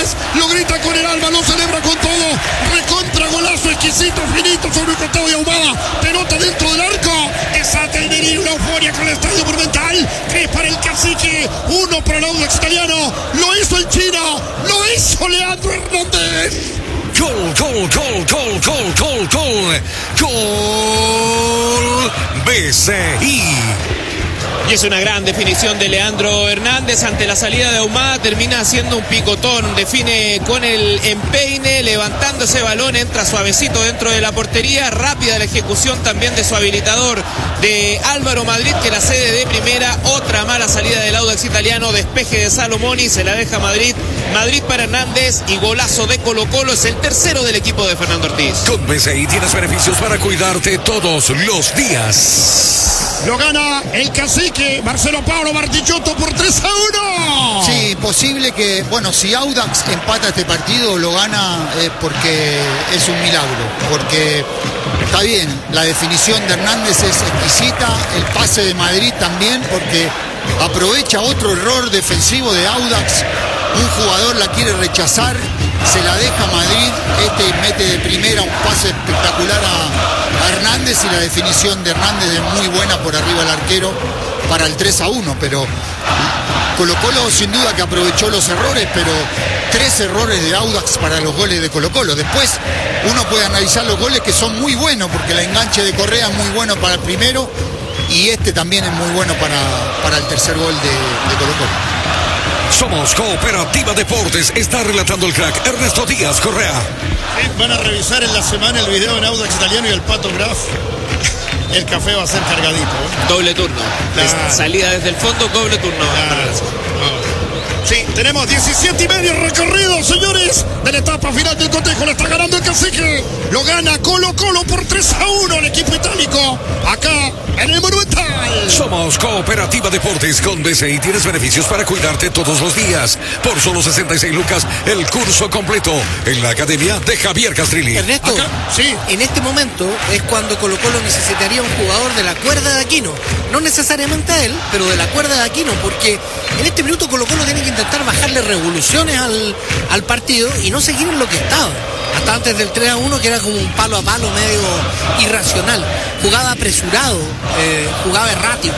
Hernández. Lo grita con el alma, lo celebra con todo. Recontra golazo exquisito, finito sobre el costado de Ahumada. Pelota dentro del arco. Desata el delirio, la euforia con el Estadio Monumental. 3 para el Cacique, 1 para el Audax Italiano. Lo hizo el chino, lo hizo Leandro Hernández. Gol, gol, gol, gol, gol, gol, gol. Gol BCI. Y es una gran definición de Leandro Hernández ante la salida de Ahumada, termina haciendo un picotón, define con el empeine, levantando ese balón, entra suavecito dentro de la portería, rápida la ejecución también de su habilitador de Álvaro Madrid, que la cede de primera. Otra mala salida del Audax Italiano, despeje de Salomoni, se la deja Madrid, Madrid para Hernández y golazo de Colo Colo, es el tercero del equipo de Fernando Ortiz. Con BCI tienes beneficios para cuidarte todos los días. Lo gana el Cacique, Marcelo Pablo Martichotto por 3-1. Sí, posible que, bueno, si Audax empata este partido, lo gana porque es un milagro, porque está bien, la definición de Hernández es exquisita, el pase de Madrid también, porque aprovecha otro error defensivo de Audax, un jugador la quiere rechazar, se la deja Madrid, mete de primera un pase espectacular a Hernández y la definición de Hernández es muy buena por arriba del arquero para el 3-1, pero Colo Colo sin duda que aprovechó los errores, pero 3 errores de Audax para los goles de Colo Colo. Después uno puede analizar los goles que son muy buenos, porque el enganche de Correa es muy bueno para el primero y también es muy bueno para el tercer gol de Colo Colo. Somos Cooperativa Deportes, está relatando el crack Ernesto Díaz Correa. Van a revisar en la semana el video en Audax Italiano y el Pato Graf. El café va a ser cargadito, ¿eh? Doble turno. Claro. Salida desde el fondo, doble turno. Claro. Sí, tenemos 17 y medio recorridos, señores, de la etapa final del cotejo. Le está ganando el Cacique. Lo gana Colo Colo por 3-1 el equipo itálico. Acá en el Monumental. Somos Cooperativa Deportes con BCI. Tienes beneficios para cuidarte todos los días. Por solo 66 lucas, el curso completo en la academia de Javier Castrilli. Ernesto, Acá, sí. en este momento es cuando Colo Colo necesitaría un jugador de la cuerda de Aquino. No necesariamente a él, pero de la cuerda de Aquino, porque en este minuto Colo Colo tiene que intentar bajarle revoluciones al partido y no seguir en lo que estaba. Hasta antes del 3-1, que era como un palo a palo medio irracional. Jugaba apresurado, jugaba errático,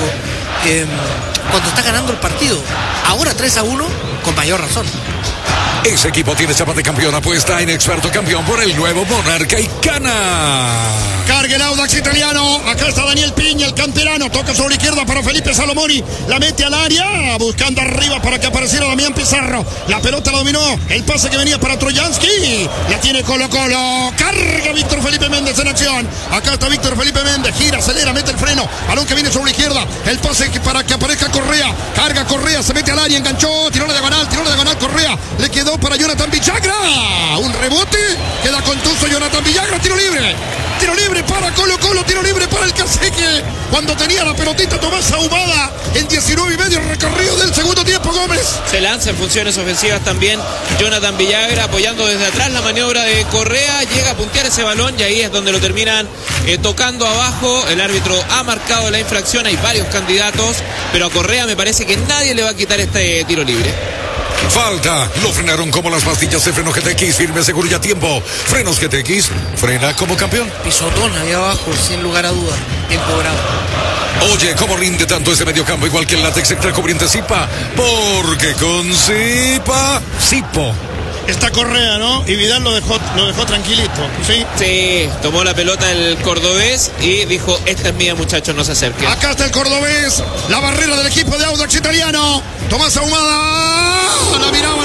cuando está ganando el partido. Ahora 3-1, con mayor razón. Ese equipo tiene chapa de campeón, apuesta en Experto Campeón por el nuevo Monarca y Cana. Carga el Audax Italiano. Acá está Daniel Piña, el canterano. Toca sobre izquierda para Felipe Salomoni. La mete al área, buscando arriba para que apareciera Damián Pizarro. La pelota la dominó. El pase que venía para Trojansky. La tiene Colo Colo. Carga Víctor Felipe Méndez en acción. Acá está Víctor Felipe Méndez. Gira, acelera, mete el freno. Balón que viene sobre la izquierda. El pase para que aparezca Correa. Carga Correa, se mete al área, enganchó. Tiró la diagonal, Correa. Le quedó para Jonathan Villagra. Un rebote. Queda contuso Jonathan Villagra. Tiro libre para Colo Colo. Tiro libre para el Cacique. Cuando tenía la pelotita Tomás Ahumada en 19 y medio recorrido del segundo tiempo, Gómez. Se lanza en funciones ofensivas también Jonathan Villagra, apoyando desde atrás la maniobra de Correa. Llega a puntear ese balón y ahí es donde lo terminan tocando abajo. El árbitro ha marcado la infracción. Hay varios candidatos, pero a Correa me parece que nadie le va a quitar este tiro libre. Falta, lo frenaron como las pastillas de freno GTX, firme, seguro y a tiempo. Frenos GTX, frena como campeón. Pisotón ahí abajo, sin lugar a duda. Bien cobrado. Oye, ¿cómo rinde tanto ese mediocampo? Igual que el látex extra cubriente Zipa. Porque con Zipa, Zipo. Está Correa, ¿no? Y Vidal lo dejó tranquilito, ¿sí? Sí, tomó la pelota el cordobés y dijo, esta es mía, muchachos, no se acerquen. Acá está el cordobés, la barrera del equipo de Audax Italiano. Tomás Ahumada, la miraba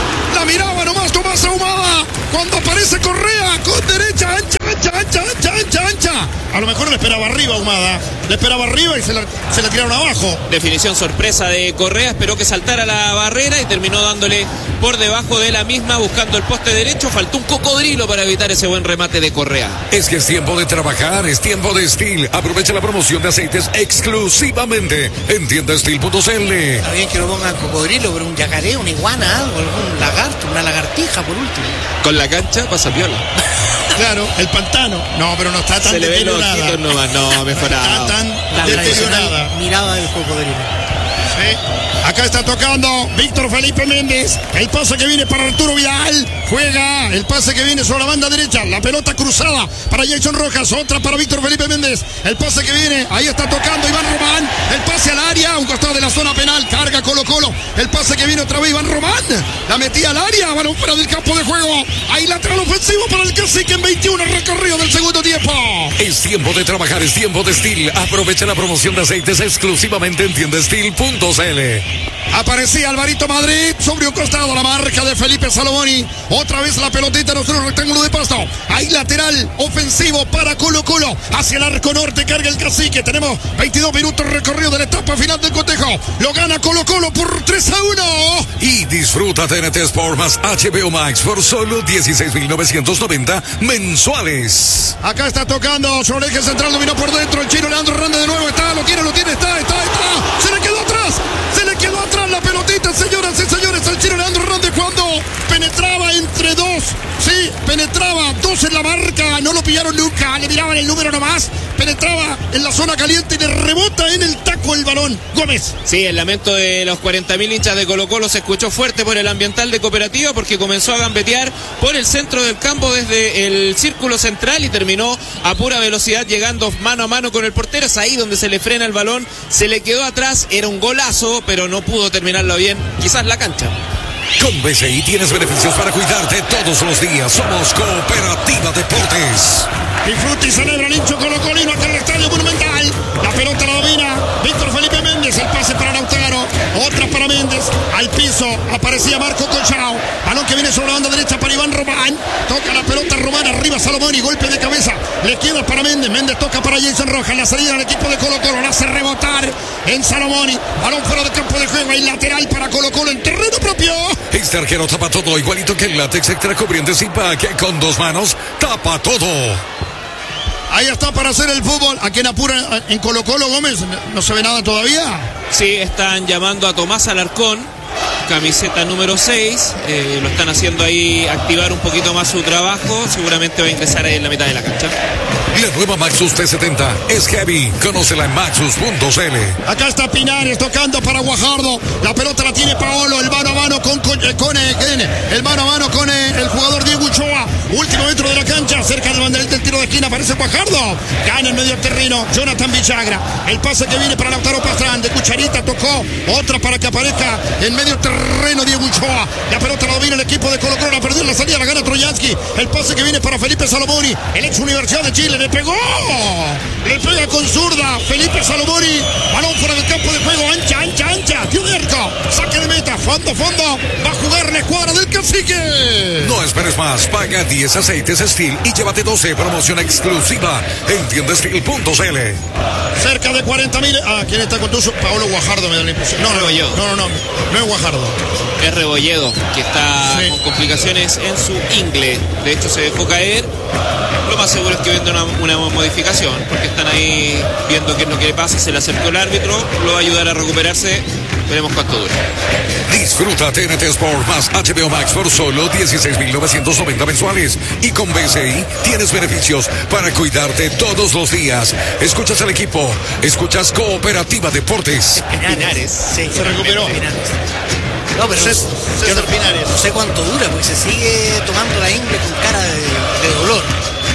nomás Tomás Ahumada. Cuando aparece Correa, con derecha, ancha. A lo mejor le esperaba arriba Ahumada, le esperaba arriba y se la tiraron abajo. Definición sorpresa de Correa, esperó que saltara la barrera y terminó dándole por debajo de la misma, buscando el poste derecho. Faltó un cocodrilo para evitar ese buen remate de Correa. Es que es tiempo de trabajar, es tiempo de Steel. Aprovecha la promoción de aceites exclusivamente en tiendastil.cl. Está bien que lo pongan cocodrilo, pero un yacaré, una iguana, algo, algún lagarto, una lagartija por último. Con la cancha pasa piola. Claro, el pantano. No, pero no está tan se deteriorada. Le ven los ojitos nomás, no, mejorado. No está tan La deteriorada. mirada del cocodrilo. Sí. Acá está tocando Víctor Felipe Méndez. El pase que viene para Arturo Vidal. Juega el pase que viene sobre la banda derecha. La pelota cruzada para Jason Rojas. Otra para Víctor Felipe Méndez. El pase que viene. Ahí está tocando Iván Román. El pase al área. Un costado de la zona penal. Carga Colo-Colo. El pase que viene otra vez Iván Román. La metía al área. Balón fuera del campo de juego. Ahí lateral ofensivo para el Cacique en 21 recorrido del segundo tiempo. Es tiempo de trabajar. Es tiempo de Steel. Aprovecha la promoción de aceites exclusivamente en tiendasteel.cl. Aparecía Alvarito Madrid sobre un costado, la marca de Felipe Salomoni. Otra vez la pelotita en nuestro rectángulo de pasto. Ahí lateral ofensivo para Colo-Colo. Hacia el arco norte carga el Cacique. Tenemos 22 minutos recorrido de la etapa final del cotejo. Lo gana Colo-Colo por 3-1. Y disfruta TNT Sport más HBO Max por solo 16.990 mensuales. Acá está tocando sobre el eje central, dominó por dentro el chino Leandro Hernández de nuevo. Está, lo tiene, está. Se le quedó atrás la pelotita, señoras y señores. El chino Leandro Hernández cuando penetraba entre dos. Sí, penetraba dos en la marca. No lo pillaron nunca, le miraban el número nomás. Penetraba en la zona caliente y le rebota en el taco el balón. Gómez. Sí, el lamento de los 40.000 hinchas de Colo-Colo se escuchó fuerte por el ambiental de Cooperativa porque comenzó a gambetear por el centro del campo desde el círculo central y terminó a pura velocidad llegando mano a mano con el portero. Es ahí donde se le frena el balón, se le quedó atrás, era un golazo, pero no pudo terminarlo bien, quizás la cancha. Con BCI tienes beneficios para cuidarte todos los días. Somos Cooperativa Deportes. Disfruta y celebra el hincho colocolino acá en el Estadio Monumental. La pelota la domina Víctor Felipe Méndez. El pase para Lautaro. Otra para Méndez. Al piso aparecía Marco Colchao. Balón que viene sobre la banda derecha para Iván Román. Toca la pelota Román. Arriba Salomón y golpe de cabeza. Le queda para Méndez. Méndez toca para Jason Rojas. La salida del equipo de Colo-Colo. La hace rebotar en Salomón. Balón fuera del campo de juego. Y lateral para Colo-Colo en terreno propio. Este arquero tapa todo igualito que el látex extra cubriente Zipa, que con dos manos tapa todo. Ahí está para hacer el fútbol. ¿A quién apura en Colo-Colo, Gómez? ¿No se ve nada todavía? Sí, están llamando a Tomás Alarcón, camiseta número 6. Lo están haciendo ahí activar un poquito más su trabajo. Seguramente va a ingresar ahí en la mitad de la cancha. La nueva Maxus T70 es heavy. Conócela en maxus.cl. Acá está Pinares tocando para Guajardo. La pelota la tiene Paolo. El mano a mano con el jugador Diego Ochoa. Último metro de la cancha. Cerca del banderín del tiro de esquina. Aparece Guajardo. Gana en medio terreno Jonathan Villagra. El pase que viene para Lautaro Pastrán. De cucharita tocó. Otra para que aparezca en medio terreno Diego Ochoa. La pelota la domina el equipo de Colo-Colo. La perdió en la salida. La gana Troyansky. El pase que viene para Felipe Salomoni. El ex Universidad de Chile. Le pegó. Le pega con zurda Felipe Salomoni. Balón fuera del campo de juego. Ancha. Tío de arco. Saque de meta. Fondo. Va a jugar la escuadra del Cacique. No esperes más. Paga 10 aceites Steel y llévate 12. Promoción exclusiva en tiendasteel.cl. Cerca de 40.000. ¿Quién está con tu? Paolo Guajardo me da la impresión. No es Guajardo. Es Rebolledo, que está con complicaciones en su ingle. De hecho, se dejó caer. Lo más seguro es que venga una modificación, porque están ahí viendo qué es lo que le pasa. Se le acercó el árbitro, lo va a ayudar a recuperarse. Veremos cuánto dura. Disfruta TNT Sport más HBO Max por solo 16.990 mensuales. Y con BCI tienes beneficios para cuidarte todos los días. Escuchas al equipo, escuchas Cooperativa Deportes. Pinares. Sí, se recuperó. No, pero César Pinares. No sé cuánto dura, porque se sigue tomando la ingle con cara de dolor.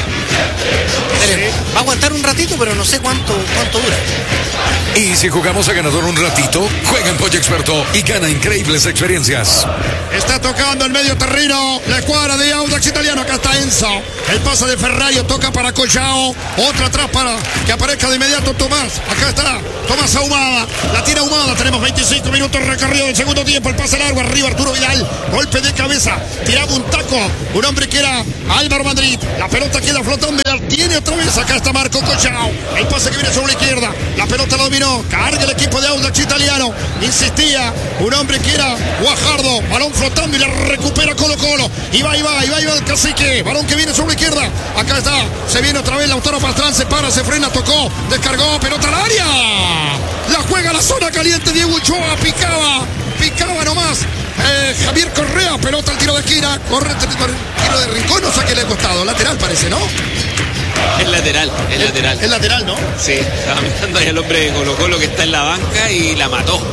Va a aguantar un ratito, pero no sé cuánto dura. Y si jugamos a ganador un ratito, juega en Pollo Experto y gana increíbles experiencias. Está tocando el medio terreno la escuadra de Audax Italiano. Acá está Enzo. El pase de Ferrario toca para Colchao. Otra atrás para que aparezca de inmediato Tomás. Acá está Tomás Ahumada. La tira Ahumada. Tenemos 25 minutos recorrido del segundo tiempo. El pase largo arriba Arturo Vidal. Golpe de cabeza. Tiraba un taco. Un hombre que era Álvaro Madrid. La pelota queda flotando y la tiene otra vez. Acá está Marco Colchao. El pase que viene sobre la izquierda. La pelota la dominó. Carga el equipo de Audax Italiano. Insistía un hombre que era Guajardo. Balón flotando y la recupera Colo-Colo. Y va el Cacique. Balón que viene sobre la izquierda. Acá está. Se viene otra vez Lautaro Pastrán. Se para, se frena, tocó. Descargó. Pelota al área. La juega la zona caliente. Diego Ochoa picaba nomás. Javier Correa. Pelota al tiro de esquina. Corre tiro de rincón. No sé qué le ha costado. Lateral parece, ¿no? Es lateral. Es lateral, ¿no? Sí, estaba mirando ahí al hombre de Colo-Colo que está en la banca y la mató.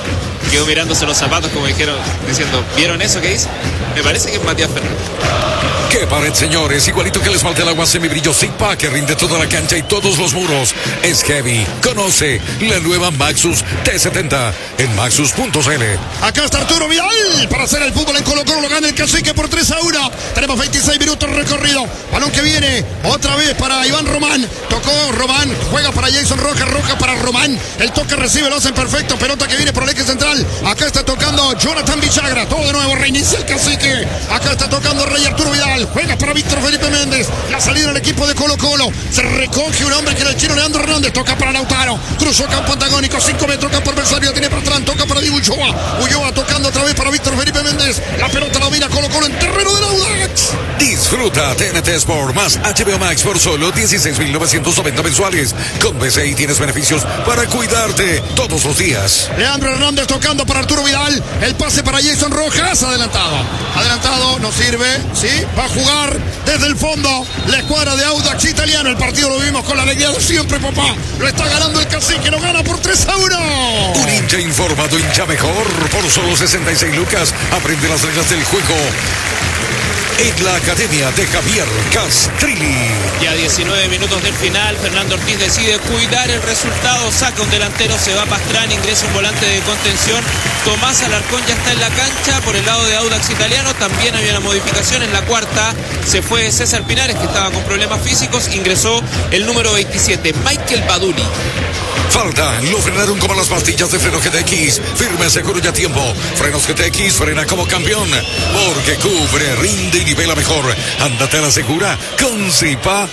quedó mirándose los zapatos como diciendo, ¿vieron eso que hizo? Me parece que es Matías Fernández. ¡Qué pared, señores! Igualito que el esmalte del agua semibrillo Zipa, que rinde toda la cancha y todos los muros. Es heavy. Conoce la nueva Maxus T70 en maxus.cl. Acá está Arturo Vidal para hacer el fútbol en Colo-Colo. Lo gana el Cacique por 3-1. Tenemos 26 minutos recorrido. Balón que viene otra vez para Iván Román. Tocó Román. Juega para Jason Rojas. Rojas para Román. El toque recibe. Lo hacen perfecto. Pelota que viene por el eje central. Acá está tocando Jonathan Villagra. Todo de nuevo. Reinicia el Cacique. Acá está tocando Rey Arturo Vidal. Juega para Víctor Felipe Méndez. La salida del equipo de Colo-Colo. Se recoge un hombre que era el chino Leandro Hernández. Toca para Lautaro. Cruzó campo antagónico. 5 metros campo adversario. Tiene para atrás. Toca para Diego Ulloa. Ulloa tocando otra vez para Víctor Felipe Méndez. La pelota la domina Colo-Colo en terreno del Audax. Disfruta TNT Sport más HBO Max por solo 16.990 mensuales. Con BCI tienes beneficios para cuidarte todos los días. Leandro Hernández tocando para Arturo Vidal. El pase para Jason Rojas. Adelantado. No sirve. Sí. Va a jugar desde el fondo la escuadra de Audax Italiano. El partido lo vimos con la alegría de siempre, papá. Lo está ganando el Cacique. Lo gana por 3-1. Un hincha informado, hincha mejor. Por solo 66 lucas. Aprende las reglas del juego en la academia de Javier Castrilli. Ya 19 minutos del final, Fernando Ortiz decide cuidar el resultado, saca un delantero, se va Pastrana, ingresa un volante de contención. Tomás Alarcón ya está en la cancha por el lado de Audax Italiano. También había una modificación en la cuarta. Se fue César Pinares, que estaba con problemas físicos. Ingresó el número 27, Michael Baduli. Falta, lo frenaron como las pastillas de freno GTX. Firme, seguro y a tiempo. Frenos GTX, frena como campeón. Porque cubre, rinde y nivela mejor. Ándate a la segura con Zipa.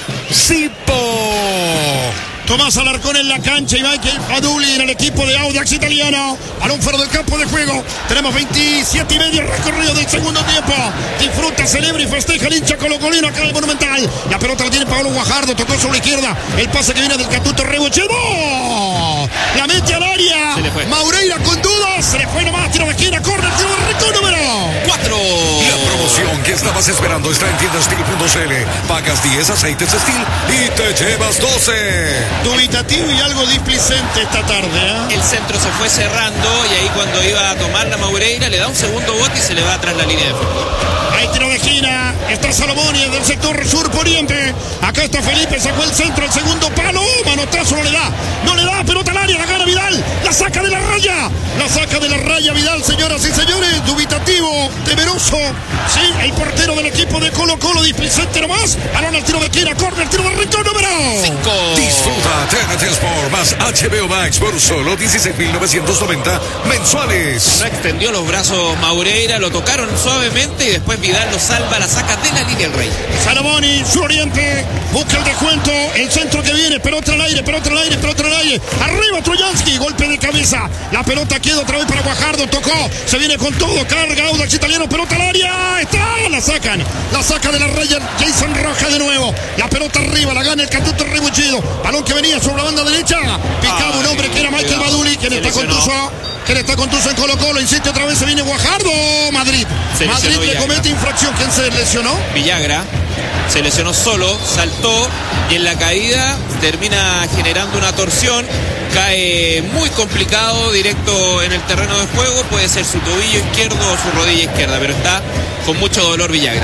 Tomás Alarcón en la cancha y Michael Baduli en el equipo de Audax Italiano. Balón fuera del campo de juego. Tenemos 27 y medio recorrido del segundo tiempo. Disfruta, celebra y festeja el hincha colocolino acá en el Monumental. La pelota la tiene Pablo Guajardo. Tocó sobre la izquierda. El pase que viene del Catuto Rebochedo. La mete al área. Maureira con dudas. Se le fue nomás. Tiro de esquina. Corre el tiro de rico número 4. La promoción que estabas esperando está en tiendastil.cl. Pagas 10 aceites Steel y te llevas 12. Dubitativo y algo displicente esta tarde. El centro se fue cerrando y ahí cuando iba a tomar la Maureira le da un segundo bote y se le va atrás la línea de fondo. Hay tiro de esquina. Está Salomoni del sector sur poniente. Acá está Felipe. Sacó el centro. El segundo palo. Manotazo no le da. No le da. Pelota al área. La gana Vidal. La saca de la raya. La saca de la raya Vidal, señoras y señores. Dubitativo. Temeroso. Sí, el portero del equipo de Colo-Colo. Displicente nomás. Balón al tiro de esquina. Corre el tiro de rincón número 5. Disfruta TNT Sport más HBO Max por solo 16.990 mensuales. No extendió los brazos Maureira. Lo tocaron suavemente y después Vidal lo salva, la saca de la línea el Rey. Salomoni, su oriente, busca el descuento, el centro que viene, pelota al aire, arriba Trojansky, golpe de cabeza, la pelota queda otra vez para Guajardo, tocó, se viene con todo, carga Audax Italiano, pelota al área, está, la saca de la raya Jason Rojas de nuevo, la pelota arriba, la gana el Catuto Rebochedo, balón que venía sobre la banda derecha, picaba un hombre que era Michael Baduli, quien está contuso en Colo-Colo, insiste otra vez, se viene Guajardo, Madrid le comete infracción. ¿Quién se lesionó? Villagra. Se lesionó solo, saltó y en la caída termina generando una torsión. Cae muy complicado, directo en el terreno de juego. Puede ser su tobillo izquierdo o su rodilla izquierda, pero está con mucho dolor Villagra.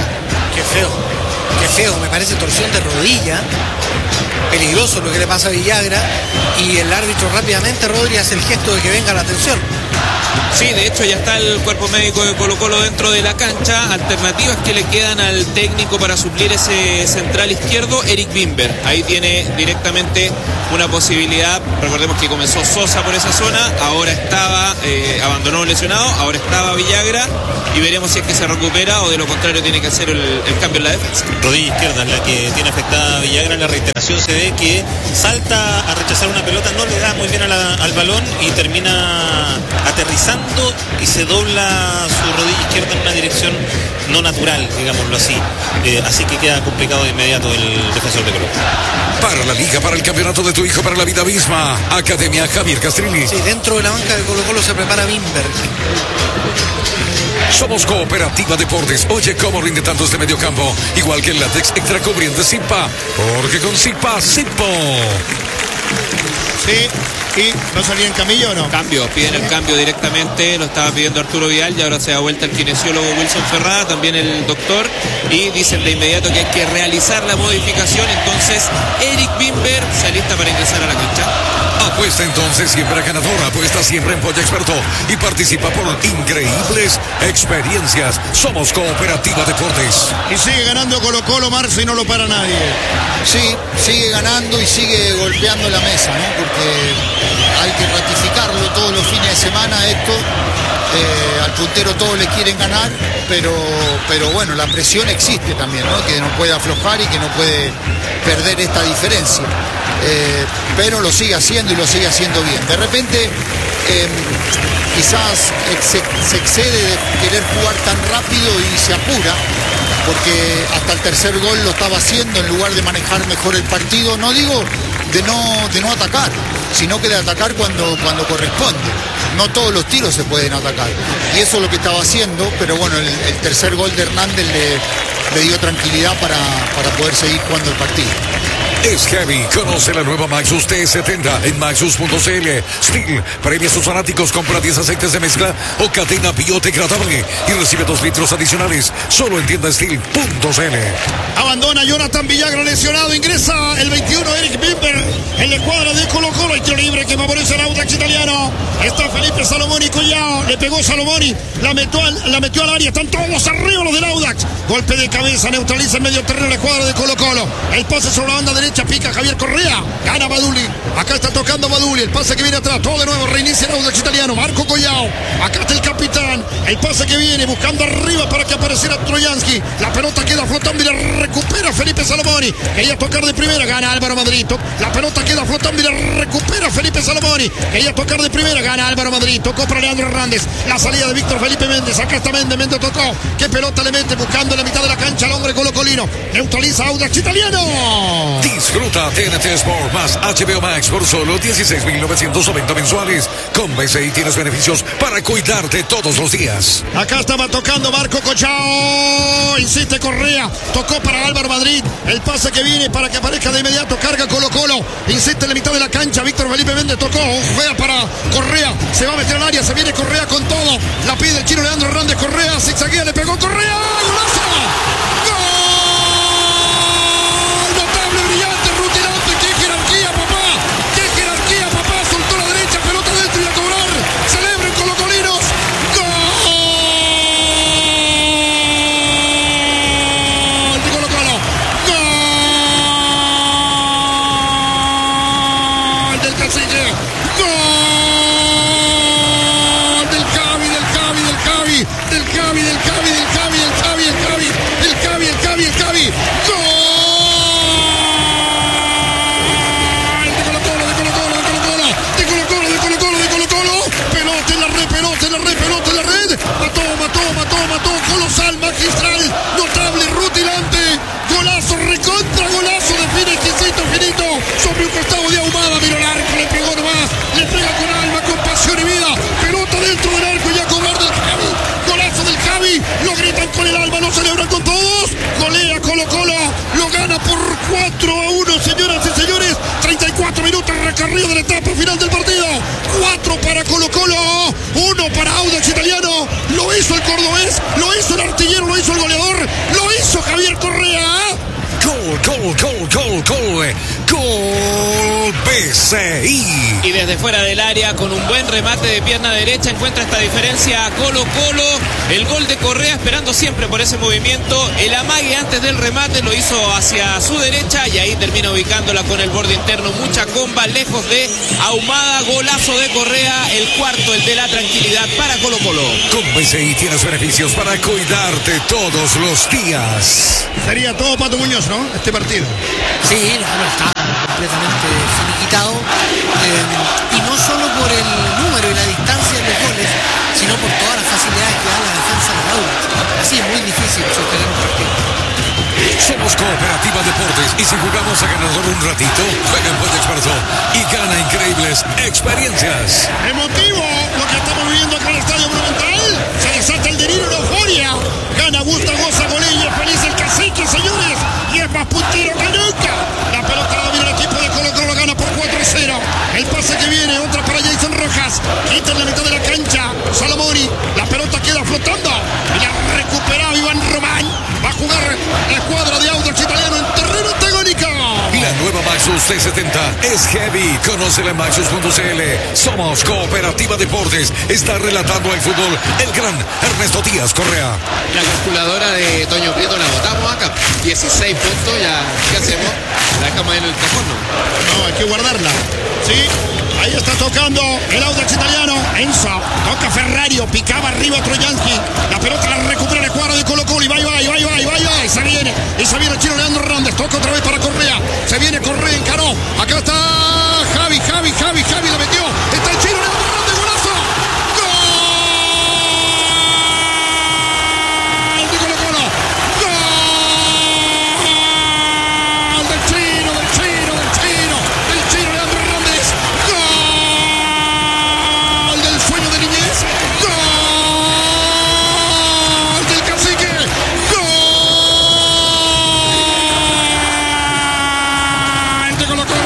Qué feo, me parece torsión de rodilla. Peligroso lo que le pasa a Villagra. Y el árbitro rápidamente, Rodri, hace el gesto de que venga la atención. Sí, de hecho ya está el cuerpo médico de Colo-Colo dentro de la cancha. Alternativas que le quedan al técnico para suplir ese central izquierdo, Eric Bimber. Ahí tiene directamente una posibilidad. Recordemos que comenzó Sosa por esa zona, ahora estaba, abandonó lesionado, ahora estaba Villagra y veremos si es que se recupera o de lo contrario tiene que hacer el cambio en la defensa. Rodilla izquierda es la que tiene afectada a Villagra. En la reiteración se ve que salta a rechazar una pelota, no le da muy bien al balón y termina aterrizando y se dobla su rodilla izquierda en una dirección no natural, digámoslo así. Así que queda complicado de inmediato el defensor de Colo-Colo. Para la liga, para el campeonato de tu hijo, para la vida misma, Academia Javier Castrilli. Sí, dentro de la banca de Colo-Colo se prepara Bimber. Somos Cooperativa Deportes. Oye, cómo rinde tanto este mediocampo. Igual que el látex extra cubriente Zipa. Porque con Zipa, Zipo. Sí, ¿Y no salía en camillo o no? Cambio, piden el cambio directamente, lo estaba pidiendo Arturo Vidal y ahora se da vuelta el kinesiólogo Wilson Ferrada, también el doctor, y dicen de inmediato que hay que realizar la modificación. Entonces Eric Bimber se alista para ingresar a la cancha. Apuesta entonces siempre ganador, apuesta siempre en Polla Experto y participa por increíbles experiencias. Somos Cooperativa Deportes. Y sigue ganando Colo-Colo, Marzo, y no lo para nadie. Sí, sigue ganando y sigue golpeando la mesa, ¿no? Porque hay que ratificarlo todos los fines de semana esto. Al puntero todos le quieren ganar, pero bueno, la presión existe también, ¿no? Que no puede aflojar y que no puede perder esta diferencia. Pero lo sigue haciendo y lo sigue haciendo bien. De repente quizás se excede de querer jugar tan rápido y se apura, porque hasta el tercer gol lo estaba haciendo en lugar de manejar mejor el partido. No digo de no atacar, sino que de atacar cuando corresponde. No todos los tiros se pueden atacar, y eso es lo que estaba haciendo, pero bueno, el tercer gol de Hernández le dio tranquilidad para poder seguir jugando el partido. Es heavy. Conoce la nueva Maxus T70 en maxus.cl. Steel premia a sus fanáticos. Compra 10 aceites de mezcla o cadena biodegradable y recibe 2 litros adicionales. Solo en tienda Steel.cl. Abandona Jonathan Villagra lesionado. Ingresa el 21 Eric Bimber en la escuadra de Colo-Colo. Y tiro libre que favorece el Audax italiano. Está Felipe Salomoni Collao. Le pegó Salomoni. La metió al área. Están todos arriba los del Audax. Golpe de cabeza. Neutraliza en medio terreno la escuadra de Colo-Colo. El pase sobre la banda derecha. Pica Javier Correa. Gana Baduli. Acá está tocando Baduli. El pase que viene atrás. Todo de nuevo. Reinicia el Audax italiano. Marco Collao. Acá está el capitán. El pase que viene buscando arriba para que apareciera Trojansky. La pelota queda flotando y la recupera Felipe Salomoni. Quería tocar de primera. Gana Álvaro Madrid. La pelota queda flotando y la recupera Felipe Salomoni. Quería tocar de primera. Gana Álvaro Madrid. Tocó para Leandro Hernández. La salida de Víctor Felipe Méndez. Acá está Méndez. Méndez tocó. ¿Qué pelota le mete? Buscando en la mitad de la cancha al hombre colocolino. Neutraliza Audax italiano. Disfruta TNT Sport más HBO Max por solo 16.990 mensuales. Con BCI tienes beneficios para cuidarte todos los días. Acá estaba tocando Marco Collao. Insiste Correa. Tocó para Álvaro Madrid. El pase que viene para que aparezca de inmediato. Carga Colo-Colo. Insiste en la mitad de la cancha. Víctor Felipe Méndez tocó. Juega para Correa. Se va a meter al área. Se viene Correa con todo. La pide el chino Leandro Hernández. Correa. Zigzaguea. Le pegó Correa. ¡Golazo! Mató, colosal, magistral, notable, rutilante, golazo, recontra, golazo, define exquisito, finito, sobre un costado de Ahumada, miró el arco, le pegó nomás, le pega con alma, con pasión y vida, pelota dentro del arco y a cobrar del Javi, golazo del Javi, lo gritan con el alma, lo celebran con todos, golea Colo-Colo, lo gana por 4-1, señoras y señores, 34 minutos recorrido de la etapa final del partido, 4 para Colo-Colo, 1 para Audax italiano, lo hizo el cordobés, lo hizo el artillero, lo hizo el goleador, lo hizo Javier Correa. Gol BCI. Y desde fuera del área, con un buen remate de pierna derecha, encuentra esta diferencia a Colo-Colo. El gol de Correa, esperando siempre por ese movimiento. El amague antes del remate lo hizo hacia su derecha y ahí termina ubicándola con el borde interno. Mucha comba, lejos de Ahumada. Golazo de Correa, el cuarto, el de la tranquilidad para Colo-Colo. Con BCI tienes beneficios para cuidarte todos los días. Sería todo Pato Muñoz, ¿no? Este partido. Sí, está completamente finiquitado. Y no solo por el número y la distancia de los goles, sino por todas las facilidades que da la defensa de Audax. Así es muy difícil sostener un partido. Somos Cooperativa Deportes y si jugamos a ganador un ratito, juega en Polla Experto y gana increíbles experiencias. Emotivo lo que estamos viviendo acá en el Estadio Monumental. Se desata el delirio, la euforia. Gana, gusta, goza, golilla, feliz el cacique, señores. Y es más puntero que nunca. La pelota la viene el equipo de Colo-Colo, gana por 4-0. El pase que viene, otra menos de 70 es heavy. Conócela en Maxus.cl. Somos Cooperativa Deportes. Está relatando el fútbol el gran Ernesto Díaz Correa. La calculadora de Toño Prieto la botamos acá. 16 puntos, ya. ¿Qué hacemos? La dejamos en el cajón, ¿no? No, hay que guardarla. Sí. Ahí está tocando el Audax italiano. Enzo. Toca Ferrario. Picaba arriba Trojansky. La pelota la recupera el cuadro de Colo-Colo. Y va. Y se viene el chino Leandro Hernández. Toca otra vez para Correa. Se viene Correa, encaró. Acá está Javi. La metió. Está el chino Leandro Hernández. Golazo. ¡Gol! De Colo-Colo. ¡Gol! Del chino Leandro Hernández. ¡Gol! Del sueño de niñez. ¡Gol! Del cacique. ¡Gol! De Colo-Colo.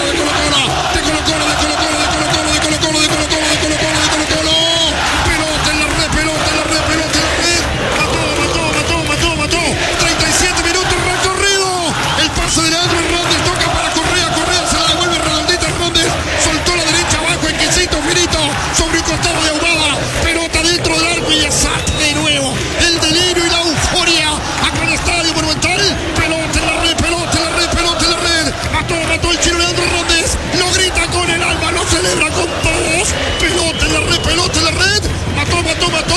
Pelota en la red. Mató. 37 minutos recorrido. El pase de Leandro Hernández toca para Correa. Se la devuelve redondita Hernández. Soltó la derecha abajo, exquisito, finito. Sobre un costado de Ahumada. Pelota dentro del arco y desastre de nuevo. El delirio y la euforia. Acá en el Estadio Monumental. Pelota en la red. Mató el chino Leandro Hernández. Lo grita con el alma. Lo celebra con todos. Pelota en la red. Mató.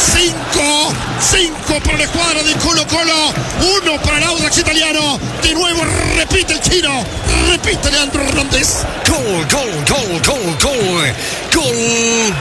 5 para la escuadra de Colo-Colo. 1 para el Audax italiano. De nuevo repite el chino. Repite Leandro Hernández. Gol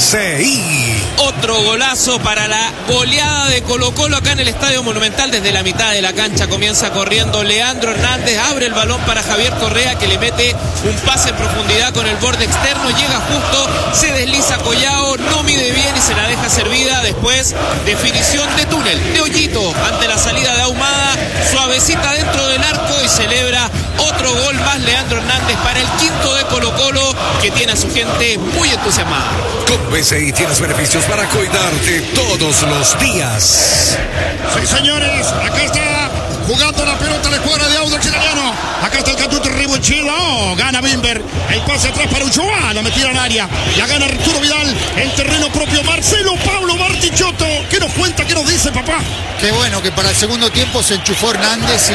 BCI. Otro golazo para la goleada de Colo-Colo acá en el Estadio Monumental. Desde la mitad de la cancha comienza corriendo Leandro Hernández. Abre el balón para Javier Correa, que le mete un pase en profundidad con el borde externo. Llega justo, se desliza Collao, no mide bien y se la deja servida. Después, definición de túnel, de hoyito, ante la salida de Ahumada. Suavecita dentro del arco y celebra otro gol más Leandro Hernández para el quinto de Colo-Colo, que tiene a su gente muy entusiasmada. Con BCI tienes beneficios para cuidarte todos los días. Sí, señores, acá está jugando la pelota la escuadra de Audax italiano. Acá está el Catuto Ribochillo. Gana Bimber. El pase atrás para Uchoa. La metieron al área. La gana Arturo Vidal. En terreno propio Marcelo Pablo Bartichotto. ¿Qué nos cuenta? ¿Qué nos dice, papá? Qué bueno que para el segundo tiempo se enchufó Hernández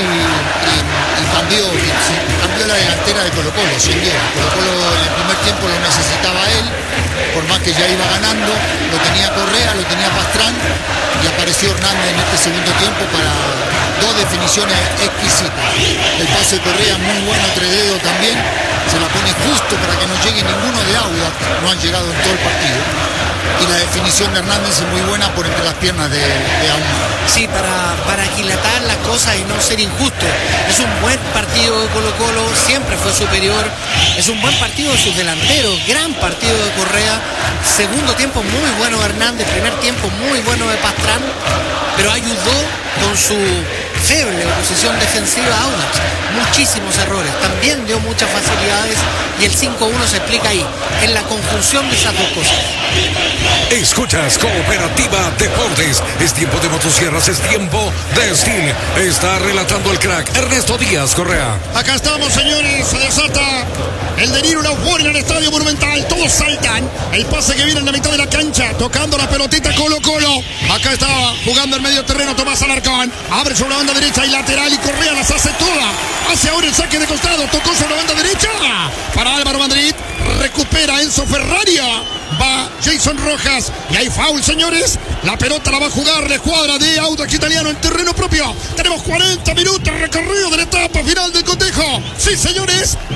y cambió la delantera de Colo-Colo. Colo-Colo en el primer tiempo lo necesitaba él, por más que ya iba ganando. Lo tenía Correa, lo tenía Pastrán, y apareció Hernández en este segundo tiempo para dos definiciones exquisitas. El pase de Correa muy bueno, entre dedos también. Se la pone justo para que no llegue ninguno de Audax. No han llegado en todo el partido. Y la definición de Hernández es muy buena por entre las piernas de Ahumada. Sí, para aquilatar las cosas y no ser injusto. Es un buen partido de Colo-Colo, siempre fue superior. Es un buen partido de sus delanteros, gran partido de Correa. Segundo tiempo muy bueno de Hernández, primer tiempo muy bueno de Pastrán, pero ayudó con su feble oposición defensiva a Audax. Muchísimos errores, también dio muchas facilidades y el 5-1 se explica ahí, en la conjunción de esas dos cosas. Escuchas Cooperativa Deportes. Es tiempo de motosierras, es tiempo de Steel. Está relatando el crack Ernesto Díaz Correa. Acá estamos, señores. Se desata el delirio, la euforia en el Estadio Monumental. Todos saltan. El pase que viene en la mitad de la cancha, tocando la pelotita Colo-Colo. Acá estaba jugando en medio terreno Tomás Alarcón. Abre sobre la banda derecha y lateral, y Correa las hace todas. Hace ahora el saque de costado. Tocó sobre la banda derecha para Álvaro Madrid. Recupera Enzo Ferraria. Va Jason Rojas. Y hay foul, señores. La pelota la va a jugar la escuadra de Audax italiano en terreno propio. Tenemos 40 minutos recorrido de la etapa final del cotejo. Sí, señores.